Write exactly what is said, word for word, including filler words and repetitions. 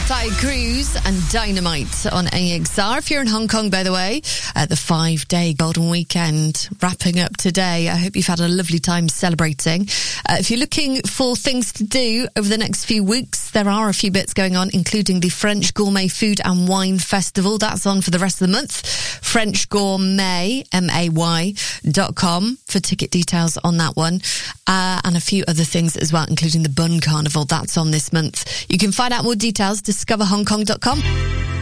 Side Cruise and Dynamite on A X R. If you're in Hong Kong, by the way, uh, the five-day Golden Weekend wrapping up today. I hope you've had a lovely time celebrating. Uh, if you're looking for things to do over the next few weeks, there are a few bits going on, including the French Gourmet Food and Wine Festival. That's on for the rest of the month. French Gourmet, M A Y, dot com for ticket details on that one. Uh, and a few other things as well, including the Bun Carnival. That's on this month. You can find out more details, discover hong kong dot com.